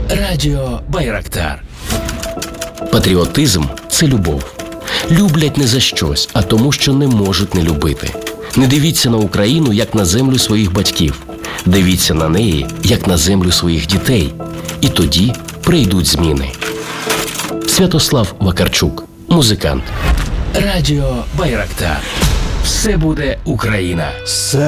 Радіо Байрактар. Патріотизм – це любов. Люблять не за щось, а тому, що не можуть не любити. Не дивіться на Україну, як на землю своїх батьків. Дивіться на неї, як на землю своїх дітей. І тоді прийдуть зміни. Святослав Вакарчук, музикант. Радіо Байрактар. Все буде Україна.